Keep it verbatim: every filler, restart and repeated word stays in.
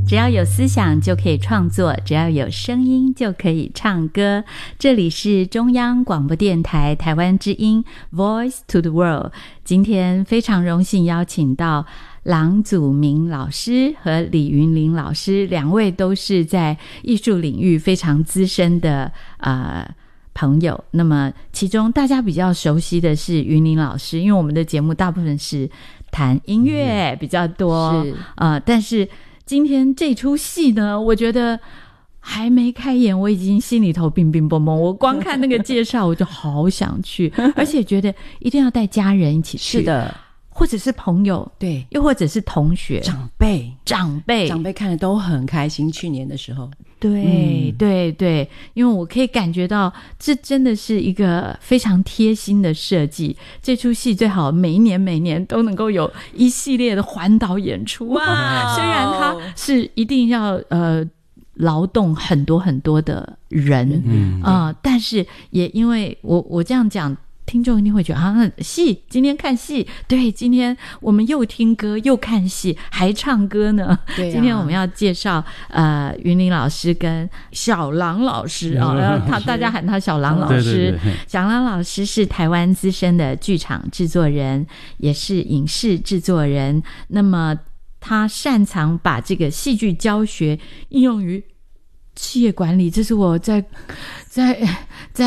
只要有思想就可以创作，只要有声音就可以唱歌。这里是中央广播电台台湾之音 Voice to the World。 今天非常荣幸邀请到郎祖珉老师和李云林老师，两位都是在艺术领域非常资深的呃朋友。那么其中大家比较熟悉的是云林老师，因为我们的节目大部分是谈音乐比较多，是呃，但是今天这出戏呢，我觉得还没开演，我已经心里头冰冰蹦蹦。我光看那个介绍，我就好想去，而且觉得一定要带家人一起去。 是的， 或者是朋友，对，又或者是同学、 长辈、 长辈、 长辈看的都很开心。去年的时候， 对、嗯、对对，因为我可以感觉到，这真的是一个非常贴心的设计。这出戏最好每一年每年都能够有一系列的环岛演出啊！虽然它是一定要呃劳动很多很多的人，嗯啊、呃，但是也因为我我这样讲，听众一定会觉得啊，戏今天看戏，对，今天我们又听歌又看戏还唱歌呢。对、啊，今天我们要介绍呃云林老师跟小郎老师啊，然后他大家喊他小郎老师。对对对，小郎老师是台湾资深的剧场制作人，也是影视制作人。那么他擅长把这个戏剧教学应用于企业管理，这是我在在在